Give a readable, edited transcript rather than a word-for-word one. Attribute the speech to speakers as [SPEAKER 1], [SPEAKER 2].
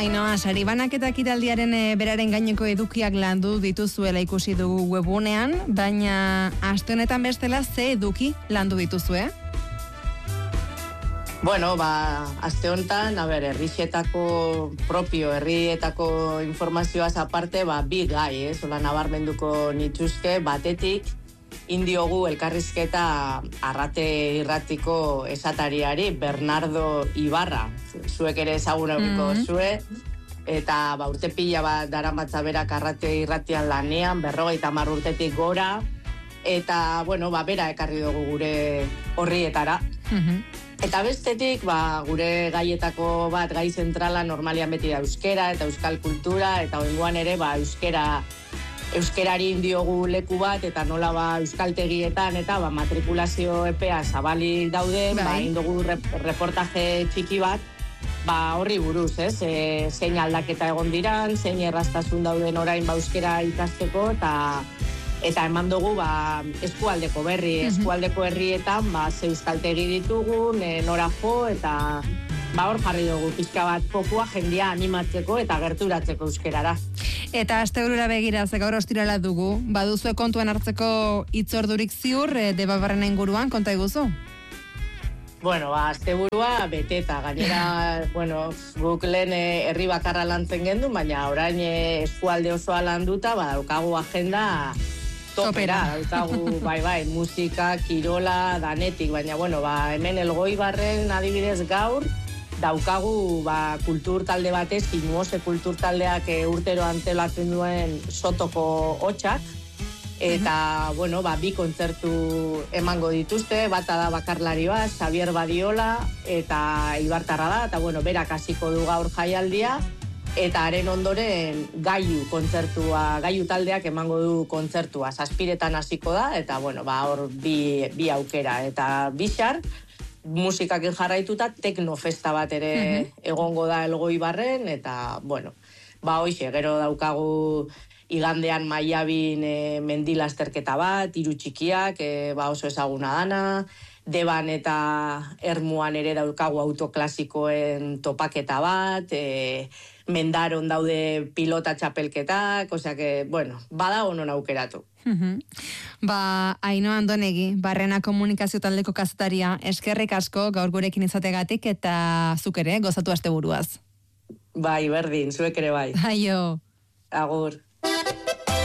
[SPEAKER 1] Ainoa, saribanak eta kiraldiaren beraren gaineko edukiak landu dituzuela ikusi dugu webunean, baina aste honetan bestela ze eduki landu dituzue?
[SPEAKER 2] Bueno, aste honetan, herrietako informazioaz aparte, bi gai, hola nabarmenduko nituzke, batetik, indiogu elkarrizketa Arrate Irratiko esatariari Bernardo Ibarra. Zuek ere ezagun aurriko zue, eta urte pila bat daramatza berak Arrate Irratian lanean, 50 urtetik gora, eta, bera ekarri dugu gure horrietara. Eta bestetik, gure gaietako bat, gai zentrala normalian beti da euskera eta euskal kultura, eta oingoan ere euskerari indiogu leku bat, eta nola euskaltegietan, eta matrikulazio epea zabali daude, indogu reportaje txiki bat, horri buruz, zein aldaketa egon diran, zein erraztasun dauden orain euskera ikasteko, eta eman dugu eskualdeko herrietan, ze euskaltegi ditugun, nora jo, eta hor jarri dugu pixka bat fokua jendia animatzeko eta gerturatzeko euskerara.
[SPEAKER 1] Eta asteburura begira, ze gaur ostirala dugu, baduzue kontuan hartzeko hitzordurik ziur, Debabarrena inguruan, konta iguzu?
[SPEAKER 2] Asteburua beteta, gainera, guk lehen herri bakarra lantzen gendu, baina orain eskualde osoa landuta, daukagu agenda topera, daukagu, musika, kirola, danetik, baina, hemen Elgoibarren adibidez gaur, daukagu kultur talde batez, Sinuose kultur taldeak urtero antolatzen duen Sotoko hotxak, eta, bi kontzertu emango dituzte, bata da bakarlari bat, Xavier Badiola, eta Ibartarra da, eta, berak hasiko du gaur jaialdia, eta haren ondoren gaiu taldeak emango du kontzertua, 7:00 hasiko da, eta, hor bi aukera, eta bixar, musikakin jarraituta teknofesta bat ere egongo da Elgoibarren, eta, hoixe, gero daukagu igandean Maiabin mendilasterketa bat, hiru txikiak, oso ezaguna dana, Deban eta Ermuan ere daukagu autoklasikoen topaketa bat, Mendaron daude pilota txapelketak, osea que, bada non aukeratu.
[SPEAKER 1] Ainoa Andonegi, Barrena Komunikazio Taldeko kazetaria, eskerrik asko gaur gurekin izategatik eta zuk ere gozatu asteburuaz.
[SPEAKER 2] Berdin, zuek ere bai.
[SPEAKER 1] Aio.
[SPEAKER 2] Agur.